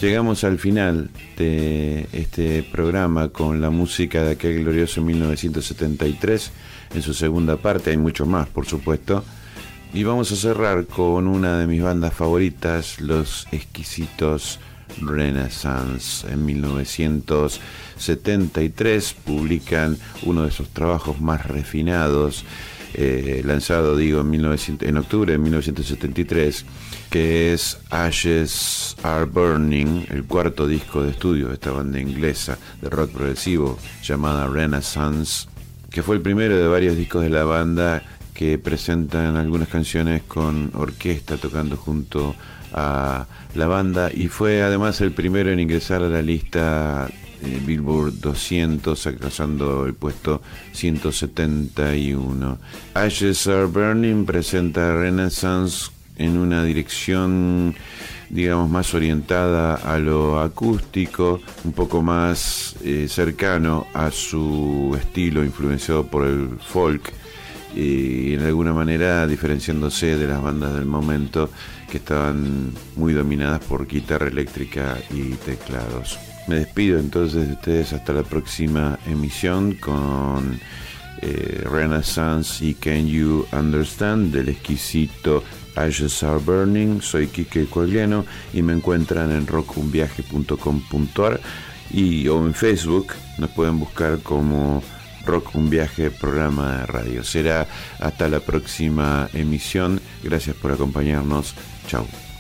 Llegamos al final de este programa con la música de aquel glorioso 1973 en su segunda parte. Hay mucho más, por supuesto. Y vamos a cerrar con una de mis bandas favoritas, Los Exquisitos Renaissance. En 1973 publican uno de sus trabajos más refinados, lanzado en octubre de 1973, que es Ashes Are Burning, el cuarto disco de estudio de esta banda inglesa de rock progresivo llamada Renaissance, que fue el primero de varios discos de la banda que presentan algunas canciones con orquesta tocando junto a la banda, y fue además el primero en ingresar a la lista Billboard 200, alcanzando el puesto 171. Ashes Are Burning presenta Renaissance en una dirección, digamos, más orientada a lo acústico, un poco más cercano a su estilo, influenciado por el folk, y en alguna manera diferenciándose de las bandas del momento que estaban muy dominadas por guitarra eléctrica y teclados. Me despido entonces de ustedes hasta la próxima emisión con Renaissance y Can You Understand del exquisito Ashes Are Burning. Soy Quique Cogliano y me encuentran en rockunviaje.com.ar o en Facebook. Nos pueden buscar como Rock Un Viaje, programa de radio. Será hasta la próxima emisión. Gracias por acompañarnos. Chau.